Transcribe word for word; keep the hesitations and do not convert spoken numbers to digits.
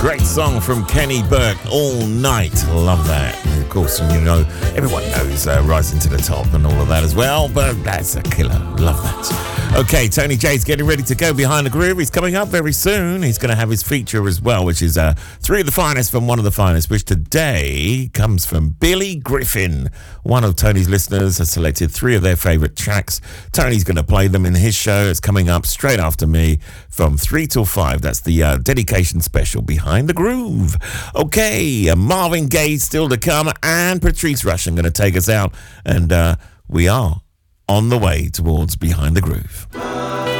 Great song from Kenny Burke, All Night. Love that. And of course, you know, everyone knows uh, Rising to the Top and all of that as well, but that's a killer. Love that. Okay, Tony J's getting ready to go behind the groove. He's coming up very soon. He's going to have his feature as well, which is uh, three of the finest from one of the finest, which today comes from Billy Griffin. One of Tony's listeners has selected three of their favourite tracks. Tony's going to play them in his show. It's coming up straight after me from three till five. That's the uh, dedication special, Behind the Groove. Okay, uh, Marvin Gaye still to come, and Patrice Rushen going to take us out. And uh, we are on the way towards Behind the Groove.